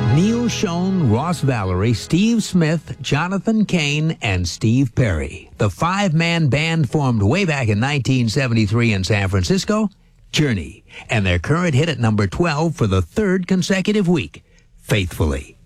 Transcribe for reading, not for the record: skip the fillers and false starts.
Neil Schon, Ross Valerie, Steve Smith, Jonathan Cain, and Steve Perry. The five-man band formed way back in 1973 in San Francisco, Journey, and their current hit at number 12 for the third consecutive week, Faithfully.